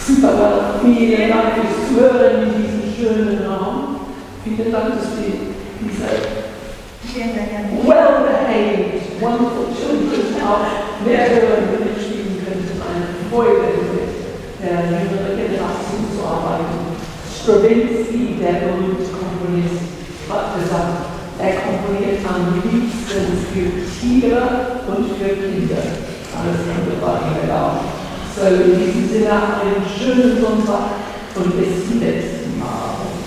Super, vielen Dank fürs Zuhören in diesem schönen Raum. Vielen Dank, dass wir diese well-behaved, wonderful children auch mehr hören und mitspielen können. Es ist eine Freude, mit der jüngeren Generation zu arbeiten. Stravinsky, der berühmte Komponist, hat gesagt, er komponiert am liebsten für Tiere und für Kinder. Alles andere war ihm egal. So, in diesem Sinne, einen schönen Sonntag und bis zum nächsten Mal.